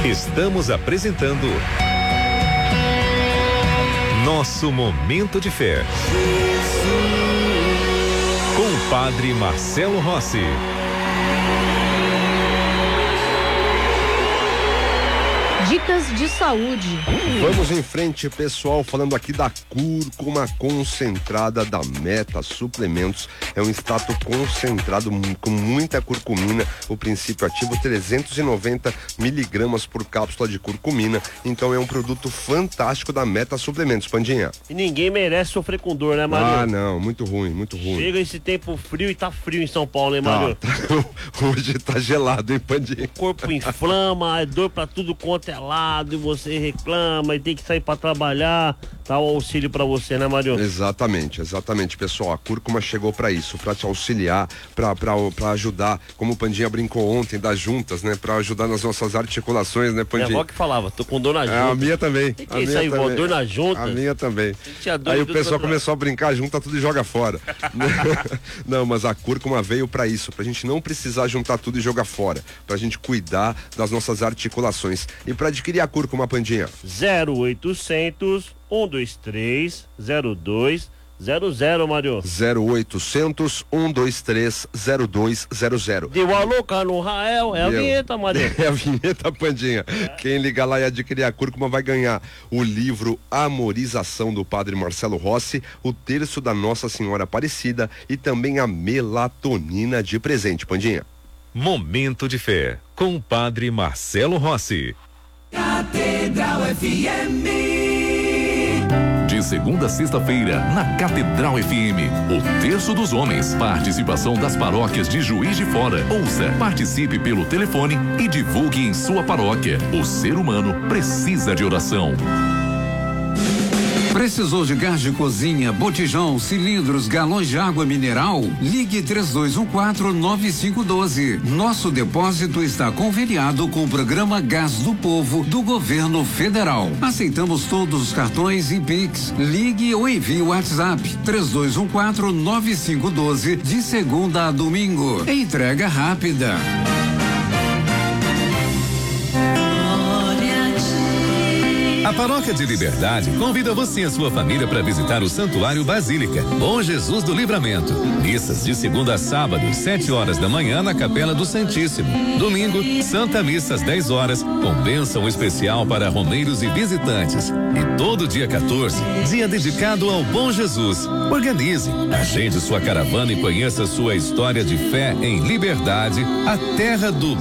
Estamos apresentando Nosso Momento de Fé com o Padre Marcelo Rossi. Dicas de saúde. Vamos em frente, pessoal, falando aqui da cúrcuma concentrada da Meta Suplementos. É um extrato concentrado com muita curcumina. O princípio ativo 390 miligramas por cápsula de curcumina. Então é um produto fantástico da Meta Suplementos, Pandinha. E ninguém merece sofrer com dor, né, Mário? Ah, não, muito ruim, muito ruim. Chega esse tempo frio e tá frio em São Paulo, hein, Mário? Hoje tá gelado, hein, Pandinha? O corpo inflama, é dor pra tudo quanto é lado, e você reclama e tem que sair pra trabalhar, tá o auxílio pra você, né, Mário? Exatamente, pessoal, a cúrcuma chegou pra isso, pra te auxiliar, pra ajudar, como o Pandinha brincou ontem das juntas, né, pra ajudar nas nossas articulações, né, Pandinha? Minha avó que falava, tô com dor na junta. A minha também. Que é isso aí, vó? Dor na junta? A minha também. Aí o pessoal começou a brincar, junta tudo e joga fora. Não, mas a cúrcuma veio pra isso, pra gente não precisar juntar tudo e jogar fora, pra gente cuidar das nossas articulações. E pra adquirir a cúrcuma, Pandinha? 0800 123 0200, Mário. 0800 123 0200. Deu a louca no Rael, é a vinheta, Mário. É a vinheta, Pandinha. Quem ligar lá e adquirir a cúrcuma vai ganhar o livro Amorização do Padre Marcelo Rossi, o terço da Nossa Senhora Aparecida e também a melatonina de presente, Pandinha. Momento de Fé com o Padre Marcelo Rossi. Catedral FM. De segunda a sexta-feira, na Catedral FM, o Terço dos Homens. Participação das paróquias de Juiz de Fora. Ouça, participe pelo telefone e divulgue em sua paróquia. O ser humano precisa de oração. Precisou de gás de cozinha, botijão, cilindros, galões de água mineral? Ligue 3214-9512. Nosso depósito está conveniado com o programa Gás do Povo do Governo Federal. Aceitamos todos os cartões e Pix. Ligue ou envie o WhatsApp 3214-9512 de segunda a domingo. Entrega rápida. A Paróquia de Liberdade convida você e a sua família para visitar o Santuário Basílica Bom Jesus do Livramento. Missas de segunda a sábado, 7 horas da manhã na Capela do Santíssimo. Domingo, Santa Missa às 10 horas, com bênção especial para romeiros e visitantes. E todo dia 14, dia dedicado ao Bom Jesus. Organize, agende sua caravana e conheça sua história de fé em Liberdade, a terra do